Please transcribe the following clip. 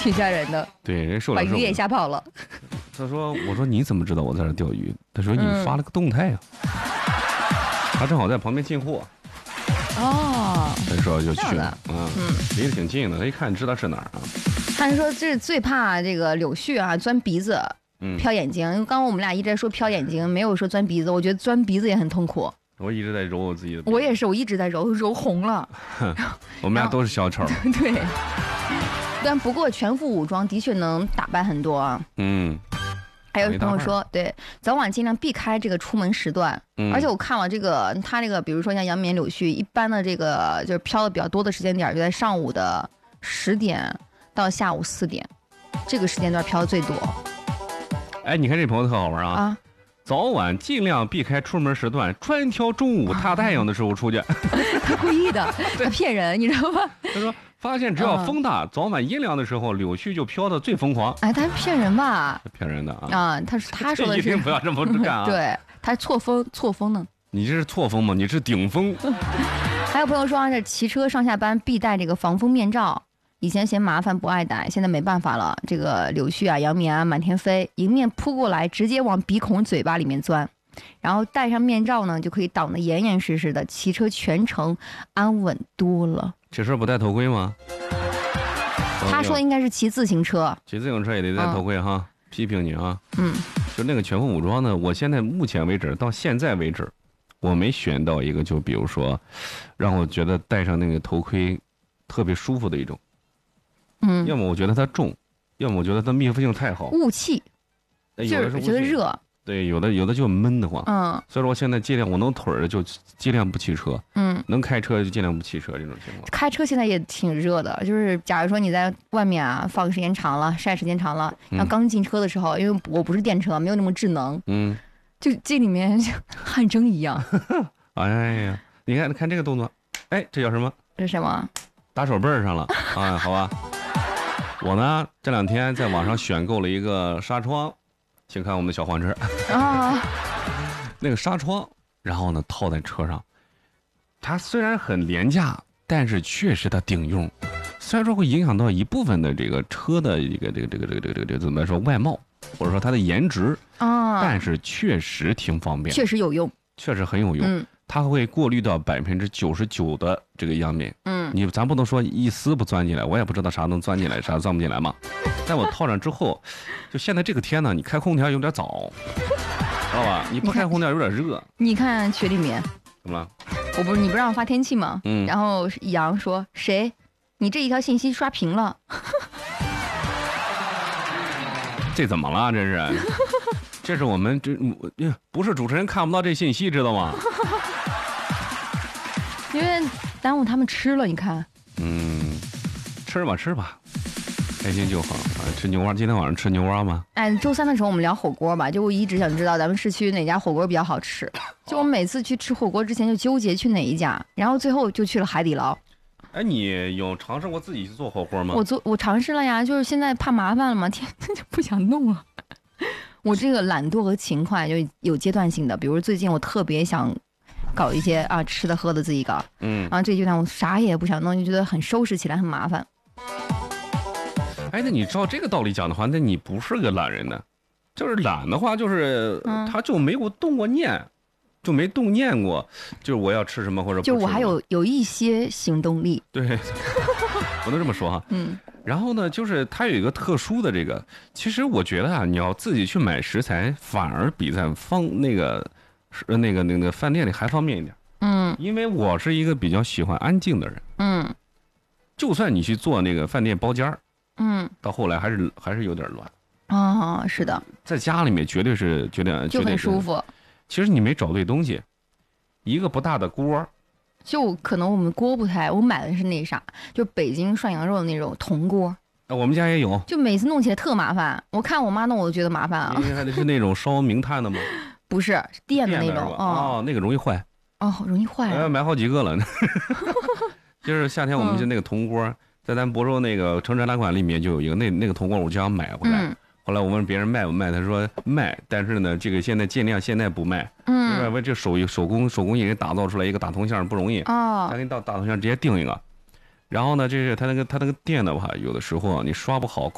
挺吓人的。 对，人受了把鱼也吓跑了。 他说：“我说你怎么知道我在这钓鱼？”他说：“你发了个动态呀。”他正好在旁边进货。 哦。 他说就去了。离得挺近的，他一看知道是哪儿啊。 他说这是最怕这个柳絮啊，钻鼻子。瞟眼睛，因为刚刚我们俩一直在说瞟眼睛，没有说钻鼻子。我觉得钻鼻子也很痛苦。 我一直在揉我自己的鼻子。 我也是，我一直在揉红了。 我们俩都是小丑。 对。但不过全副武装的确能打败很多啊。还有朋友说，对，早晚尽量避开这个出门时段。而且我看了这个，他这个比如说像阳明柳絮，一般的这个就是飘的比较多的时间点，就在上午的10点到下午4点，这个时间段飘的最多。 哎，你看这朋友特好玩啊！早晚尽量避开出门时段，专挑中午大太阳的时候出去。 他故意的，他骗人，你知道吗？ 他说发现只要风大，早晚阴凉的时候，柳絮就飘得最疯狂。 哎，他骗人吧？ 骗人的啊！ 他说的是一定不要这么干啊！ 对，他错风呢。 你这是错风吗？你是顶风。 还有朋友说，这骑车上下班必戴这个防风面罩。以前嫌麻烦不爱戴，现在没办法了。这个柳絮啊、阳棉啊满天飞，迎面扑过来，直接往鼻孔、嘴巴里面钻。然后戴上面罩呢，就可以挡得严严实实的，骑车全程安稳多了。 这事不戴头盔吗？ 他说应该是骑自行车， 骑自行车也得戴头盔哈。批评你啊。就那个全副武装呢，我现在目前为止到现在为止，我没选到一个就比如说，让我觉得戴上那个头盔特别舒服的一种。要么我觉得它重，要么我觉得它密封性太好。 雾气，就是觉得热。 对，有的就闷得慌。所以说我现在尽量我能腿的就尽量不骑车。能开车就尽量不骑车这种情况。 开车现在也挺热的，就是假如说你在外面啊放时间长了，晒时间长了，然后刚进车的时候，因为我不是电车，没有那么智能，就这里面汗蒸一样。 哎呀，你看这个动作，哎，这叫什么？ 这是什么？ 打手背上了啊，好吧。我呢这2天在网上选购了一个纱窗，请看我们的小黄车啊，那个纱窗，然后呢套在车上，它虽然很廉价，但是确实它顶用。虽然说会影响到一部分的这个车的一个这个怎么说外貌，或者说它的颜值啊，但是确实挺方便， 确实有用， 确实很有用。它会过滤到99%的这个阳棉。咱不能说一丝不钻进来，我也不知道啥能钻进来，啥钻不进来嘛。但我套上之后，就现在这个天呢，你开空调有点早，知道吧？你不开空调有点热。 你看群里面怎么了？ 你不让我发天气吗？然后杨说谁？你这一条信息刷屏了。 这怎么了？这是？这是我们不是主持人看不到这信息，知道吗？ 因为耽误他们吃了，你看。 吃吧，开心就好。吃牛蛙，今天晚上吃牛蛙吗？ 哎，周3的时候我们聊火锅吧，就我一直想知道咱们市区哪家火锅比较好吃。就我每次去吃火锅之前就纠结去哪一家，然后最后就去了海底捞。 哎，你有尝试过自己去做火锅吗？ 我尝试了呀，就是现在怕麻烦了嘛，天就不想弄了。我这个懒惰和勤快就有阶段性的，比如最近我特别想搞一些吃的喝的自己搞，然后这阶段我啥也不想弄，就觉得很收拾起来很麻烦。 哎，那你照这个道理讲的话，那你不是个懒人呢。就是懒的话，就是他就没有动过念，就没动念过，就是我要吃什么或者不吃什么。 就我还有一些行动力。 对，不能这么说哈。然后呢，就是它有一个特殊的这个，其实我觉得啊，你要自己去买食材，反而比在那个饭店里还方便一点。因为我是一个比较喜欢安静的人。就算你去做那个饭店包间儿，到后来还是有点乱。 是的， 在家里面绝对就很舒服。 其实你没找对东西，一个不大的锅。 就可能我们锅不太，我买的是那啥，就北京涮羊肉的那种铜锅。 我们家也有。 就每次弄起来特麻烦，我看我妈弄我都觉得麻烦啊。 你还得是那种烧明炭的吗？ 不是，电的那种。 那个容易坏。 容易坏。 买好几个了。就是夏天我们就那个铜锅，在咱亳州那个城展览馆里面就有一个那个铜锅，我就想买回来。后来我问别人卖不卖，他说卖，但是呢，这个现在尽量现在不卖。因为这手工艺人打造出来一个大铜像不容易。他给你到大铜像直接定一个。然后呢，这是他那个电的话，有的时候你刷不好。